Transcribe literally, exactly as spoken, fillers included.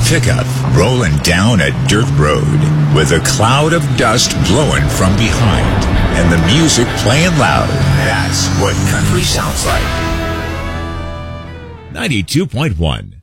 pickup rolling down a dirt road with a cloud of dust blowing from behind and the music playing loud. That's what country sounds like. ninety-two point one